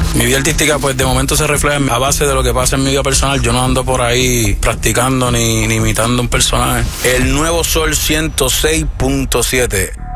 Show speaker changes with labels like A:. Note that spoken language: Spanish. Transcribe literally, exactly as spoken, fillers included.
A: Mi vida artística, pues de momento se refleja a base de lo que pasa en mi vida personal. Yo no ando por ahí practicando ni, ni imitando un personaje. El Nuevo Sol ciento seis punto siete.